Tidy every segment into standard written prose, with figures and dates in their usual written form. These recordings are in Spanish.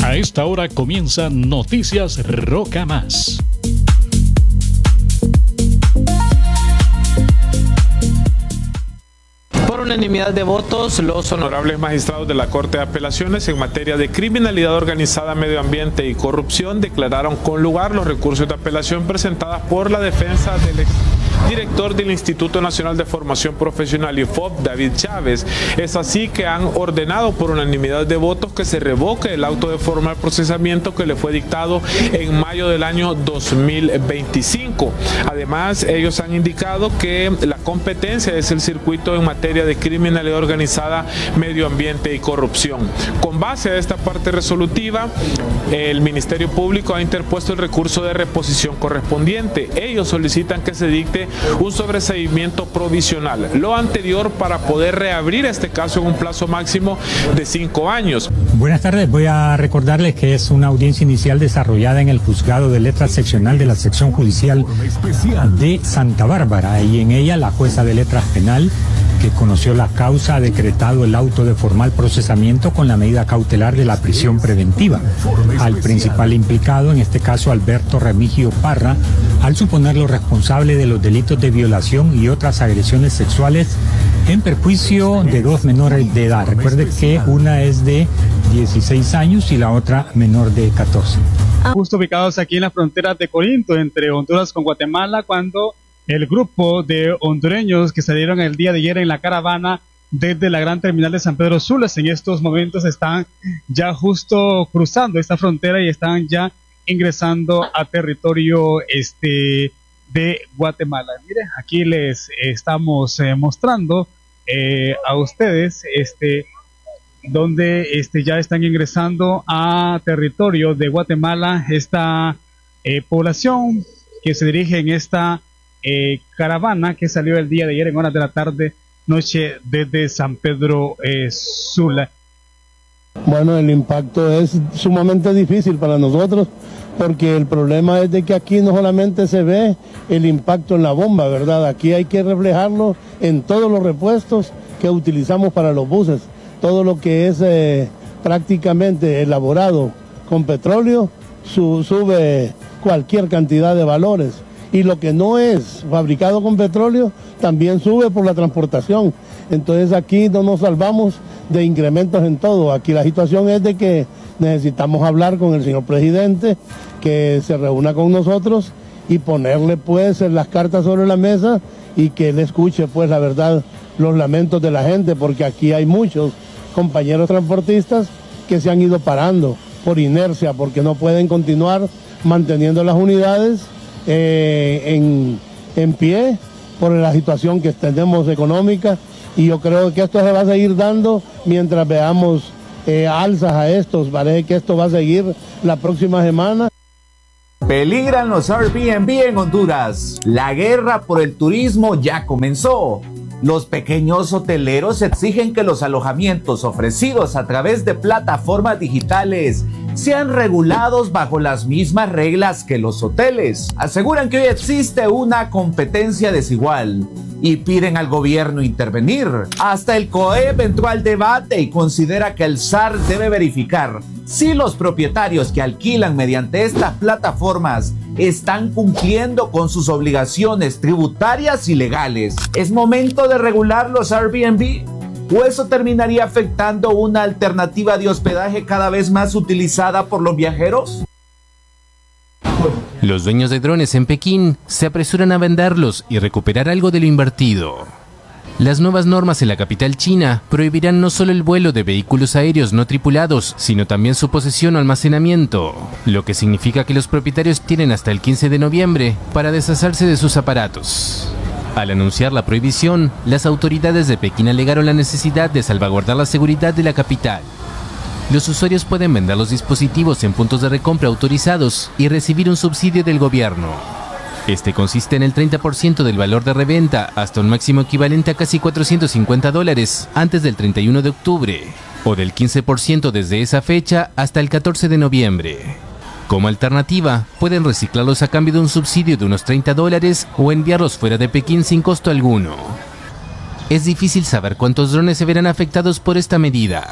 A esta hora comienza Noticias Roca Más. Por unanimidad de votos, los honorables magistrados de la Corte de Apelaciones en materia de criminalidad organizada, medio ambiente y corrupción declararon con lugar los recursos de apelación presentados por la defensa del director del Instituto Nacional de Formación Profesional IFOP, David Chávez. Es así que han ordenado por unanimidad de votos que se revoque el auto de formal procesamiento que le fue dictado en mayo del año 2025. Además, ellos han indicado que la competencia es el circuito en materia de criminalidad organizada, medio ambiente y corrupción. Con base a esta parte resolutiva, el Ministerio Público ha interpuesto el recurso de reposición correspondiente. Ellos solicitan que se dicte un sobreseimiento provisional, lo anterior para poder reabrir este caso en un plazo máximo de 5 años. Buenas tardes, voy a recordarles que es una audiencia inicial desarrollada en el Juzgado de Letras Seccional de la Sección Judicial de Santa Bárbara, y en ella la jueza de Letras Penal, que conoció la causa, ha decretado el auto de formal procesamiento con la medida cautelar de la prisión preventiva al principal implicado, en este caso Alberto Remigio Parra, al suponerlo responsable de los delitos de violación y otras agresiones sexuales en perjuicio de 2 menores de edad. Recuerde que una es de 16 años y la otra menor de 14. Justo ubicados aquí en la frontera de Corinto, entre Honduras con Guatemala, cuando el grupo de hondureños que salieron el día de ayer en la caravana desde la gran terminal de San Pedro Sula, en estos momentos están ya justo cruzando esta frontera y están ya ingresando a territorio de Guatemala. Miren, aquí les estamos mostrando a ustedes donde ya están ingresando a territorio de Guatemala esta población que se dirige en esta caravana que salió el día de ayer en horas de la tarde noche desde San Pedro Sula. Bueno, el impacto es sumamente difícil para nosotros, porque el problema es de que aquí no solamente se ve el impacto en la bomba, ¿verdad? Aquí hay que reflejarlo en todos los repuestos que utilizamos para los buses. Todo lo que es prácticamente elaborado con petróleo sube cualquier cantidad de valores. Y lo que no es fabricado con petróleo también sube por la transportación. Entonces aquí no nos salvamos de incrementos en todo. Aquí la situación es de que necesitamos hablar con el señor presidente, que se reúna con nosotros y ponerle pues las cartas sobre la mesa y que él escuche pues la verdad, los lamentos de la gente, porque aquí hay muchos compañeros transportistas que se han ido parando por inercia, porque no pueden continuar manteniendo las unidades en pie por la situación que tenemos económica, y yo creo que esto se va a seguir dando mientras veamos alzas a estos. Parece que esto va a seguir la próxima semana. Peligran los Airbnb en Honduras. La guerra por el turismo ya comenzó. Los pequeños hoteleros exigen que los alojamientos ofrecidos a través de plataformas digitales sean regulados bajo las mismas reglas que los hoteles. Aseguran que hoy existe una competencia desigual y piden al gobierno intervenir. Hasta el COEP entró al debate y considera que el SAR debe verificar si los propietarios que alquilan mediante estas plataformas están cumpliendo con sus obligaciones tributarias y legales. ¿Es momento de regular los Airbnb? ¿O eso terminaría afectando una alternativa de hospedaje cada vez más utilizada por los viajeros? Los dueños de drones en Pekín se apresuran a venderlos y recuperar algo de lo invertido. Las nuevas normas en la capital china prohibirán no solo el vuelo de vehículos aéreos no tripulados, sino también su posesión o almacenamiento, lo que significa que los propietarios tienen hasta el 15 de noviembre para deshacerse de sus aparatos. Al anunciar la prohibición, las autoridades de Pekín alegaron la necesidad de salvaguardar la seguridad de la capital. Los usuarios pueden vender los dispositivos en puntos de recompra autorizados y recibir un subsidio del gobierno. Este consiste en el 30% del valor de reventa hasta un máximo equivalente a casi $450 antes del 31 de octubre, o del 15% desde esa fecha hasta el 14 de noviembre. Como alternativa, pueden reciclarlos a cambio de un subsidio de unos $30 o enviarlos fuera de Pekín sin costo alguno. Es difícil saber cuántos drones se verán afectados por esta medida.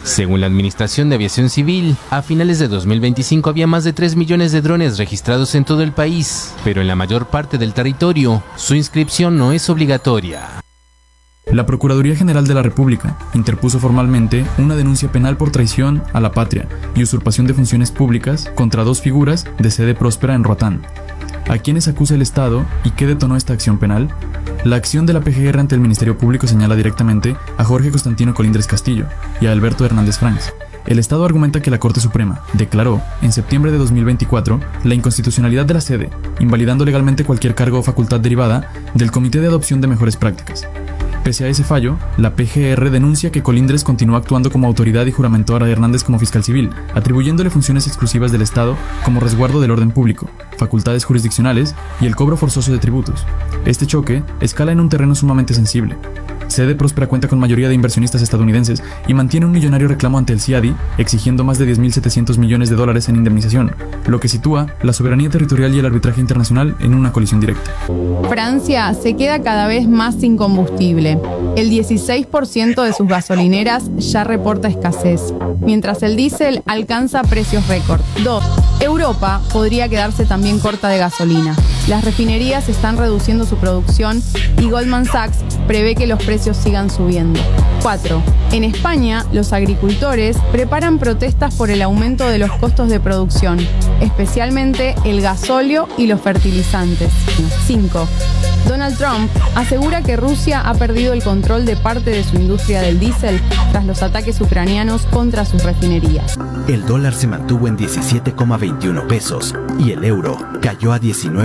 Según la Administración de Aviación Civil, a finales de 2025 había más de 3 millones de drones registrados en todo el país, pero en la mayor parte del territorio, su inscripción no es obligatoria. La Procuraduría General de la República interpuso formalmente una denuncia penal por traición a la patria y usurpación de funciones públicas contra 2 figuras de sede próspera en Roatán. ¿A quiénes acusa el Estado y qué detonó esta acción penal? La acción de la PGR ante el Ministerio Público señala directamente a Jorge Constantino Colindres Castillo y a Alberto Hernández Franks. El Estado argumenta que la Corte Suprema declaró en septiembre de 2024 la inconstitucionalidad de la sede, invalidando legalmente cualquier cargo o facultad derivada del Comité de Adopción de Mejores Prácticas. Pese a ese fallo, la PGR denuncia que Colindres continúa actuando como autoridad y juramentó a Hernández como fiscal civil, atribuyéndole funciones exclusivas del Estado como resguardo del orden público, facultades jurisdiccionales y el cobro forzoso de tributos. Este choque escala en un terreno sumamente sensible. Sede Próspera cuenta con mayoría de inversionistas estadounidenses y mantiene un millonario reclamo ante el CIADI, exigiendo más de 10.700 millones de dólares en indemnización, lo que sitúa la soberanía territorial y el arbitraje internacional en una colisión directa. Francia se queda cada vez más sin combustible. El 16% de sus gasolineras ya reporta escasez, mientras el diésel alcanza precios récord. 2. Europa podría quedarse también corta de gasolina. Las refinerías están reduciendo su producción y Goldman Sachs prevé que los precios sigan subiendo. 4. En España, los agricultores preparan protestas por el aumento de los costos de producción, especialmente el gasóleo y los fertilizantes. 5. Donald Trump asegura que Rusia ha perdido el control de parte de su industria del diésel tras los ataques ucranianos contra sus refinerías. El dólar se mantuvo en 17,21 pesos y el euro cayó a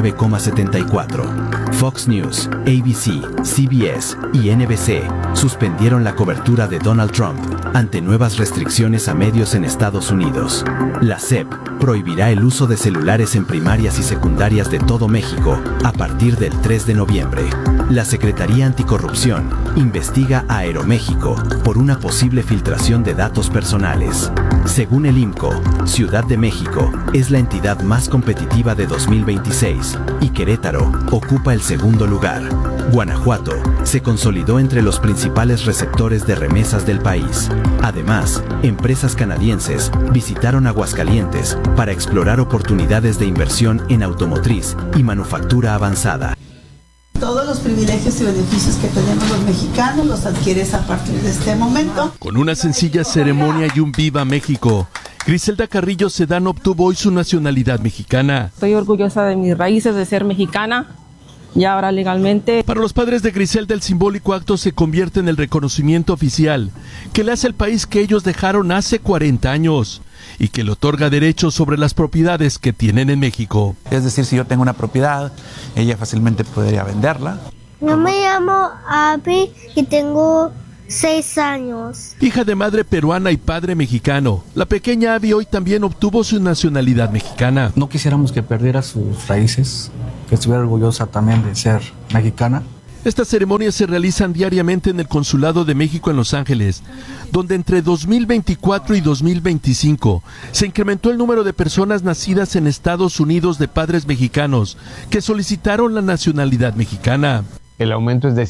19,74. Fox News, ABC, CBS y NBC suspendieron la cobertura de Donald Trump ante nuevas restricciones a medios en Estados Unidos. La SEP prohibirá el uso de celulares en primarias y secundarias de todo México a partir del 3 de noviembre. La Secretaría Anticorrupción investiga a Aeroméxico por una posible filtración de datos personales. Según el IMCO, Ciudad de México es la entidad más competitiva de 2026 y Querétaro ocupa el segundo lugar. Guanajuato se consolidó entre los principales receptores de remesas del país. Además, empresas canadienses visitaron Aguascalientes para explorar oportunidades de inversión en automotriz y manufactura avanzada. Todos los privilegios y beneficios que tenemos los mexicanos los adquieres a partir de este momento. Con una sencilla ceremonia y un Viva México, Griselda Carrillo Sedano obtuvo hoy su nacionalidad mexicana. Estoy orgullosa de mis raíces, de ser mexicana. Y ahora legalmente. Para los padres de Griselda, el simbólico acto se convierte en el reconocimiento oficial que le hace al país que ellos dejaron hace 40 años y que le otorga derechos sobre las propiedades que tienen en México. Es decir, si yo tengo una propiedad, ella fácilmente podría venderla. Yo me llamo Abby y tengo 6 años. Hija de madre peruana y padre mexicano, la pequeña Abby hoy también obtuvo su nacionalidad mexicana. No quisiéramos que perdiera sus raíces, que estuviera orgullosa también de ser mexicana. Estas ceremonias se realizan diariamente en el Consulado de México en Los Ángeles, donde entre 2024 y 2025 se incrementó el número de personas nacidas en Estados Unidos de padres mexicanos que solicitaron la nacionalidad mexicana. El aumento es de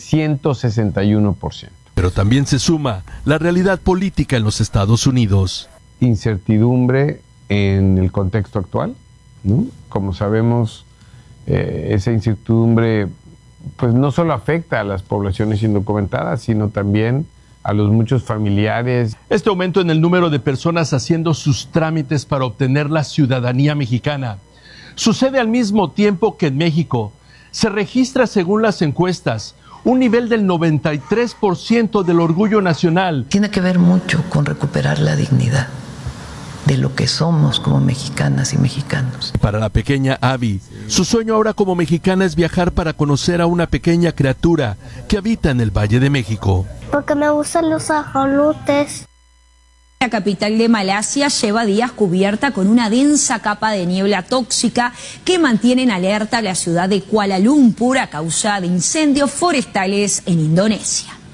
161%. Pero también se suma la realidad política en los Estados Unidos. Incertidumbre en el contexto actual, ¿no? Como sabemos, esa incertidumbre pues no solo afecta a las poblaciones indocumentadas, sino también a los muchos familiares. Este aumento en el número de personas haciendo sus trámites para obtener la ciudadanía mexicana sucede al mismo tiempo que en México se registra, según las encuestas, un nivel del 93% del orgullo nacional. Tiene que ver mucho con recuperar la dignidad de lo que somos como mexicanas y mexicanos. Para la pequeña Abby, su sueño ahora como mexicana es viajar para conocer a una pequeña criatura que habita en el Valle de México. Porque me gustan los ajolotes. La capital de Malasia lleva días cubierta con una densa capa de niebla tóxica que mantiene en alerta a la ciudad de Kuala Lumpur a causa de incendios forestales en Indonesia.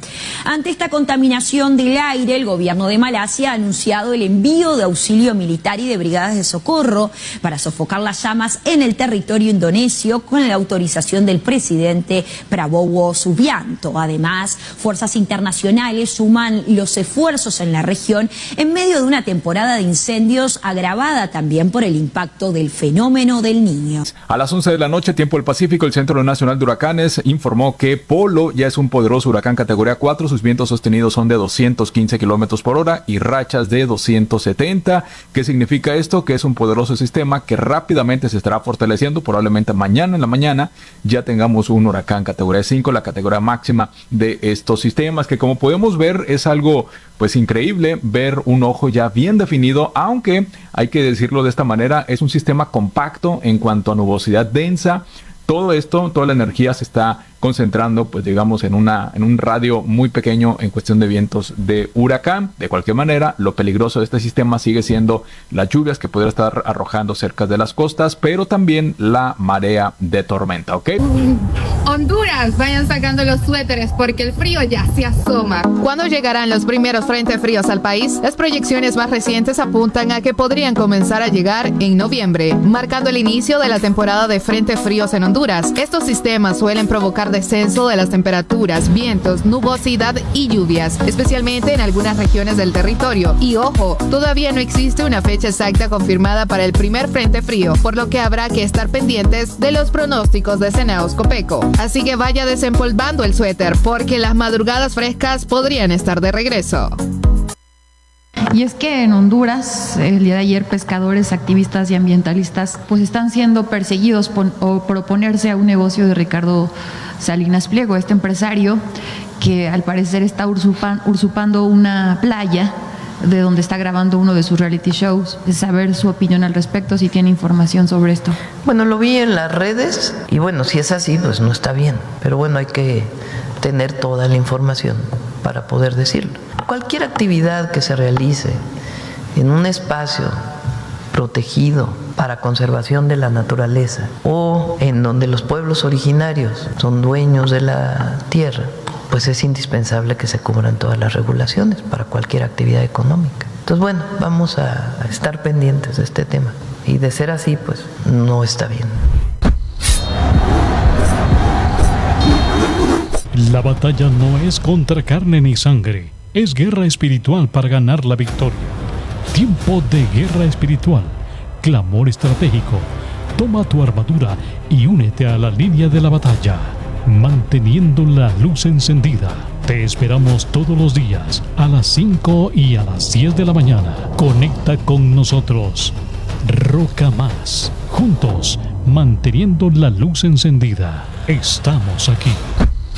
Ante esta contaminación del aire, el gobierno de Malasia ha anunciado el envío de auxilio militar y de brigadas de socorro para sofocar las llamas en el territorio indonesio con la autorización del presidente Prabowo Subianto. Además, fuerzas internacionales suman los esfuerzos en la región en medio de una temporada de incendios agravada también por el impacto del fenómeno del Niño. A las 11 de la noche, tiempo del Pacífico, el Centro Nacional de Huracanes informó que Polo ya es un poderoso huracán categoría 4. Sus vientos sostenidos son de 215 kilómetros por hora y rachas de 270. ¿Qué significa esto? Que es un poderoso sistema que rápidamente se estará fortaleciendo. Probablemente mañana en la mañana ya tengamos un huracán categoría 5, la categoría máxima de estos sistemas, que como podemos ver es algo pues increíble ver un ojo ya bien definido, aunque hay que decirlo de esta manera, es un sistema compacto en cuanto a nubosidad densa. Todo esto, toda la energía se está concentrando, pues digamos, en un radio muy pequeño en cuestión de vientos de huracán. De cualquier manera, lo peligroso de este sistema sigue siendo las lluvias que pudiera estar arrojando cerca de las costas, pero también la marea de tormenta, ¿ok? Honduras, vayan sacando los suéteres porque el frío ya se asoma. ¿Cuándo llegarán los primeros frentes fríos al país? Las proyecciones más recientes apuntan a que podrían comenzar a llegar en noviembre, marcando el inicio de la temporada de frentes fríos en Honduras. Estos sistemas suelen provocar descenso de las temperaturas, vientos, nubosidad y lluvias, especialmente en algunas regiones del territorio. Y ojo, todavía no existe una fecha exacta confirmada para el primer frente frío, por lo que habrá que estar pendientes de los pronósticos de Senaos Copeco. Así que vaya desempolvando el suéter, porque las madrugadas frescas podrían estar de regreso. Y es que en Honduras, el día de ayer, pescadores, activistas y ambientalistas pues están siendo perseguidos por oponerse a un negocio de Ricardo Salinas Pliego, este empresario que al parecer está usurpando una playa de donde está grabando uno de sus reality shows. Saber su opinión al respecto, si tiene información sobre esto. Bueno, lo vi en las redes y bueno, si es así, pues no está bien. Pero bueno, hay que tener toda la información para poder decirlo. Cualquier actividad que se realice en un espacio protegido para conservación de la naturaleza o en donde los pueblos originarios son dueños de la tierra, pues es indispensable que se cubran todas las regulaciones para cualquier actividad económica. Entonces, bueno, vamos a estar pendientes de este tema y de ser así, pues no está bien. La batalla no es contra carne ni sangre, es guerra espiritual para ganar la victoria. Tiempo de guerra espiritual, clamor estratégico. Toma tu armadura y únete a la línea de la batalla, manteniendo la luz encendida. Te esperamos todos los días a las 5 y a las 10 de la mañana. Conecta con nosotros. Roca Más. Juntos, manteniendo la luz encendida. Estamos aquí.